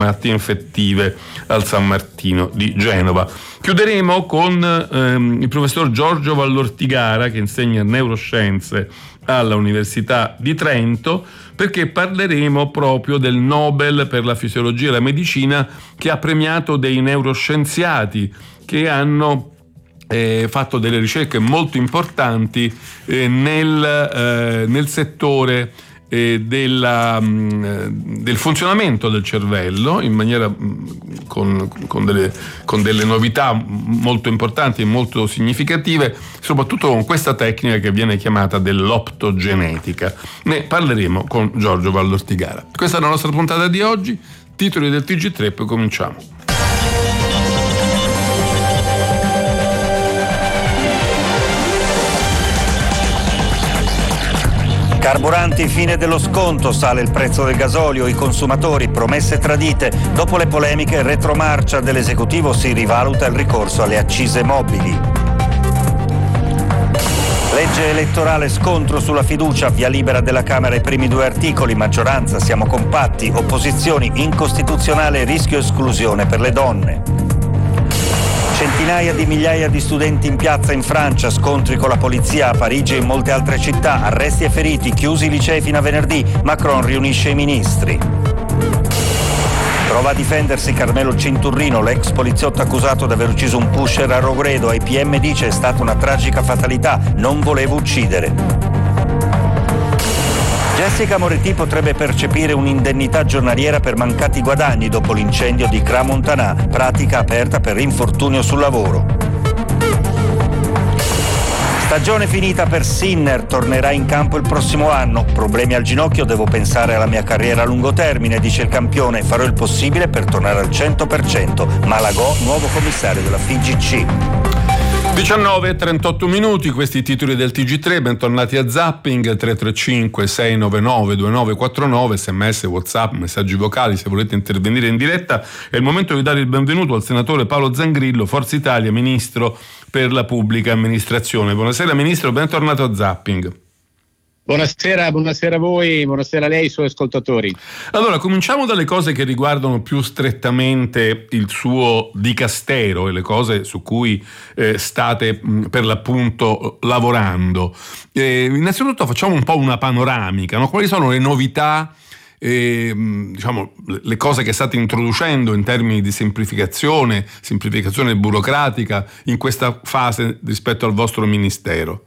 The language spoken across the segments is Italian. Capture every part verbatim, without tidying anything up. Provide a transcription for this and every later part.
malattie infettive al San Martino di Genova. Chiuderemo con ehm, il professor Giorgio Vallortigara, che insegna neuroscienze alla Università di Trento, perché parleremo proprio del Nobel per la fisiologia e la medicina, che ha premiato dei neuroscienziati che hanno eh, fatto delle ricerche molto importanti eh, nel, eh, nel settore Della, del funzionamento del cervello, in maniera con, con, delle, con delle novità molto importanti e molto significative, soprattutto con questa tecnica che viene chiamata dell'optogenetica. Ne parleremo con Giorgio Vallortigara. Questa è la nostra puntata di oggi, titoli del T G tre, e poi cominciamo. Carburanti, fine dello sconto, sale il prezzo del gasolio, i consumatori, promesse tradite. Dopo le polemiche, in retromarcia dell'esecutivo si rivaluta il ricorso alle accise mobili. Legge elettorale, scontro sulla fiducia, via libera della Camera ai primi due articoli, maggioranza, siamo compatti, opposizioni, incostituzionale, rischio esclusione per le donne. Centinaia di migliaia di studenti in piazza in Francia, scontri con la polizia a Parigi e in molte altre città, arresti e feriti, chiusi i licei fino a venerdì, Macron riunisce i ministri. Prova a difendersi Carmelo Cinturrino, l'ex poliziotto accusato di aver ucciso un pusher a Rogredo, ai P M dice è stata una tragica fatalità, non volevo uccidere. Jessica Moretti potrebbe percepire un'indennità giornaliera per mancati guadagni dopo l'incendio di Crans-Montana, pratica aperta per infortunio sul lavoro. Stagione finita per Sinner, tornerà in campo il prossimo anno. Problemi al ginocchio, devo pensare alla mia carriera a lungo termine, dice il campione, farò il possibile per tornare al cento per cento. Malagò, nuovo commissario della F I G C. diciannove e trentotto minuti, questi i titoli del T G tre, bentornati a Zapping. Tre tre cinque sei nove nove due nove quattro nove, sms, whatsapp, messaggi vocali se volete intervenire in diretta. È il momento di dare il benvenuto al senatore Paolo Zangrillo, Forza Italia, ministro per la pubblica amministrazione. Buonasera ministro, bentornato a Zapping. Buonasera, buonasera a voi, buonasera a lei e ai suoi ascoltatori. Allora, cominciamo dalle cose che riguardano più strettamente il suo dicastero e le cose su cui eh, state mh, per l'appunto lavorando. Eh, innanzitutto facciamo un po' una panoramica, no? Quali sono le novità, eh, diciamo, le cose che state introducendo in termini di semplificazione, semplificazione burocratica in questa fase rispetto al vostro ministero?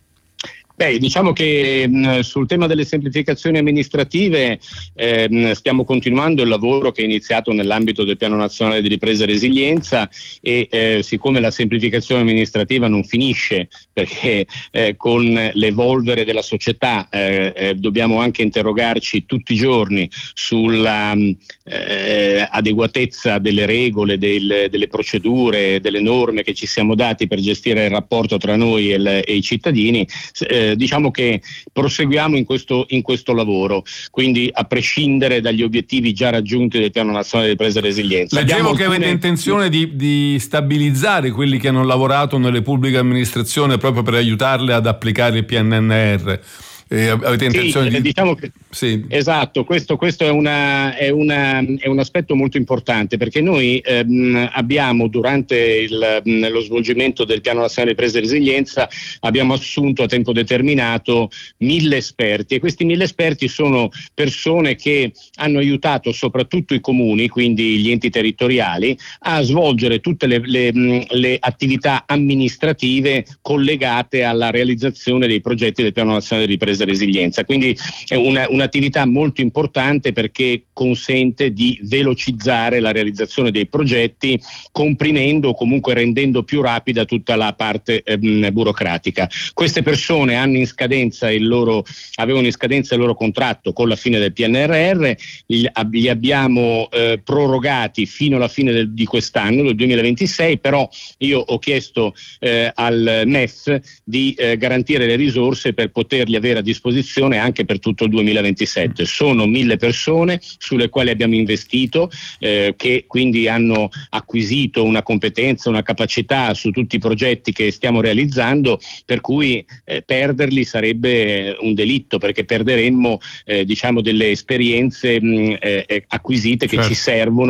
Beh, diciamo che mh, sul tema delle semplificazioni amministrative eh, stiamo continuando il lavoro che è iniziato nell'ambito del Piano Nazionale di Ripresa e Resilienza e eh, siccome la semplificazione amministrativa non finisce perché eh, con l'evolvere della società eh, eh, dobbiamo anche interrogarci tutti i giorni sulla eh, adeguatezza delle regole, del, delle procedure, delle norme che ci siamo dati per gestire il rapporto tra noi e, il, e i cittadini. Eh, diciamo che proseguiamo in questo, in questo lavoro, quindi a prescindere dagli obiettivi già raggiunti del Piano Nazionale di Ripresa e Resilienza. Leggevo che alcune... avete intenzione di, di stabilizzare quelli che hanno lavorato nelle pubbliche amministrazioni proprio per aiutarle ad applicare il P N N R. Eh, avete intenzione sì, di... diciamo che sì. Esatto, questo, questo è, una, è, una, è un aspetto molto importante perché noi ehm, abbiamo durante il, lo svolgimento del Piano Nazionale di Ripresa e Resilienza abbiamo assunto a tempo determinato mille esperti e questi mille esperti sono persone che hanno aiutato soprattutto i comuni, quindi gli enti territoriali, a svolgere tutte le, le, le attività amministrative collegate alla realizzazione dei progetti del Piano Nazionale di Ripresa e Resilienza, quindi è una, un'attività molto importante perché consente di velocizzare la realizzazione dei progetti, comprimendo o comunque rendendo più rapida tutta la parte ehm, burocratica. Queste persone hanno in scadenza il loro, avevano in scadenza il loro contratto con la fine del P N R R, li, li abbiamo eh, prorogati fino alla fine del, di quest'anno, del duemilaventisei, però io ho chiesto eh, al M E F di eh, garantire le risorse per poterli avere a disposizione anche per tutto il duemilaventisette. Sono mille persone sulle quali abbiamo investito, eh, che quindi hanno acquisito una competenza, una capacità su tutti i progetti che stiamo realizzando, per cui eh, perderli sarebbe un delitto, perché perderemmo eh, diciamo delle esperienze mh, eh, acquisite che certo. ci servono